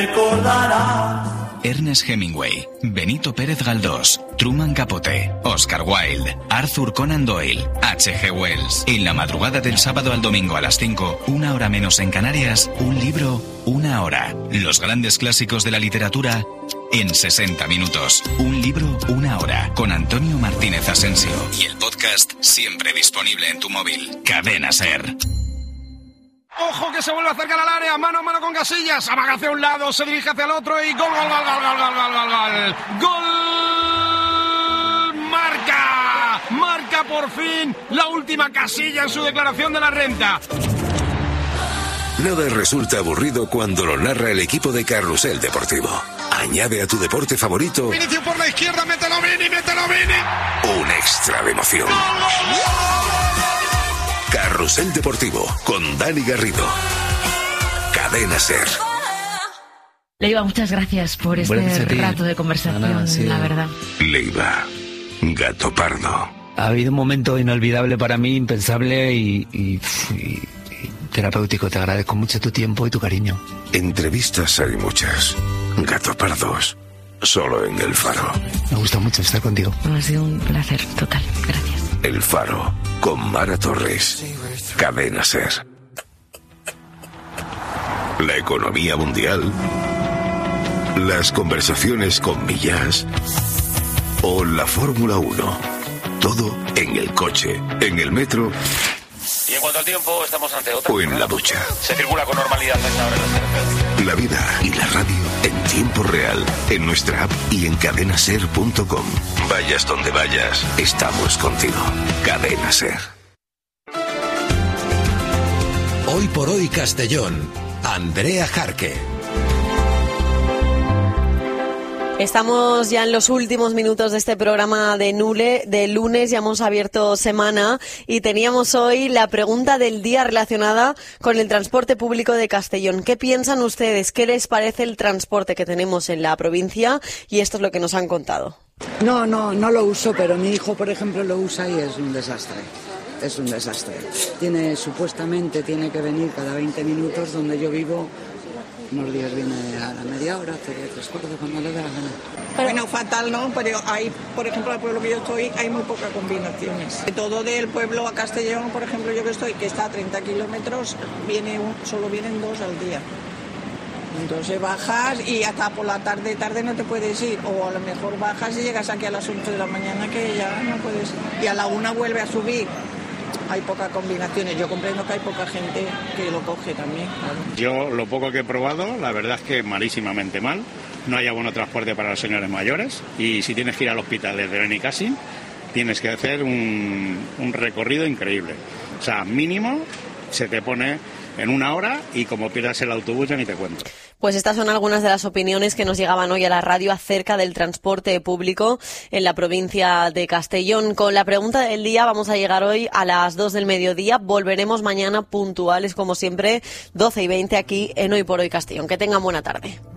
recordarás. Ernest Hemingway, Benito Pérez Galdós, Truman Capote, Oscar Wilde, Arthur Conan Doyle, H.G. Wells. En la madrugada del sábado al domingo a las 5, 1 hora menos en Canarias, un libro, 1 hora. Los grandes clásicos de la literatura en 60 minutos. Un libro, 1 hora. Con Antonio Martínez Asensio. Y el podcast siempre disponible en tu móvil. Cadena SER. Ojo que se vuelve a acercar al área, mano a mano con Casillas, amaga hacia un lado, se dirige hacia el otro y gol, gol, gol, gol, gol, gol, gol, gol, gol, marca por fin la última Casilla en su declaración de la renta. Nada resulta aburrido cuando lo narra el equipo de Carrusel Deportivo. Añade a tu deporte favorito Inicio por la izquierda, mételo Vini. un extra de emoción. Carrusel Deportivo con Dani Garrido. Cadena SER. Leiva, muchas gracias por este rato de conversación, sí. la verdad. Leiva, gato pardo. Ha habido un momento inolvidable para mí, impensable y terapéutico. Te agradezco mucho tu tiempo y tu cariño. Entrevistas hay muchas. Gato pardos, solo en El Faro. Me gusta mucho estar contigo. Ha sido un placer total, gracias. El Faro, con Mara Torres. Cadena SER. La economía mundial, las conversaciones con Millás o la Fórmula 1. Todo en el coche, en el metro. Y en cuanto al tiempo, estamos ante otra. O en la ducha. Se circula con normalidad a esta hora en las carreteras. La vida y la radio en tiempo real, en nuestra app y en cadenaser.com. Vayas donde vayas, estamos contigo. Cadena SER. Hoy por hoy Castellón, Andrea Jarque. Estamos ya en los últimos minutos de este programa de lunes, ya hemos abierto semana y teníamos hoy la pregunta del día relacionada con el transporte público de Castellón. ¿Qué piensan ustedes? ¿Qué les parece el transporte que tenemos en la provincia? Y esto es lo que nos han contado. No lo uso, pero mi hijo, por ejemplo, lo usa y es un desastre. Es un desastre. Supuestamente tiene que venir cada 20 minutos, donde yo vivo. Unos días viene a la media hora, hace 3/4 cuando le da la gana. Bueno, fatal no, pero hay, por ejemplo, al pueblo que yo estoy, hay muy pocas combinaciones. Todo del pueblo a Castellón, por ejemplo, yo que estoy, que está a 30 kilómetros, solo vienen 2 al día. Entonces bajas y hasta por la tarde no te puedes ir, o a lo mejor bajas y llegas aquí a las 8 de la mañana que ya no puedes ir. Y a la 1 vuelve a subir. Hay pocas combinaciones. Yo comprendo que hay poca gente que lo coge también, claro. Yo lo poco que he probado, la verdad es que malísimamente mal. No hay abono transporte para los señores mayores y si tienes que ir al hospital desde Benicàssim tienes que hacer un recorrido increíble. O sea, mínimo se te pone en 1 hora y como pierdas el autobús ya ni te cuento. Pues estas son algunas de las opiniones que nos llegaban hoy a la radio acerca del transporte público en la provincia de Castellón. Con la pregunta del día vamos a llegar hoy a las 2 del mediodía. Volveremos mañana puntuales como siempre, 12:20 aquí en Hoy por Hoy Castellón. Que tengan buena tarde.